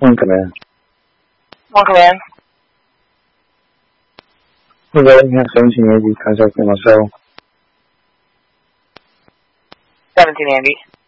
Come in. Come in. Hello, you have 1780 contact myself. 1780.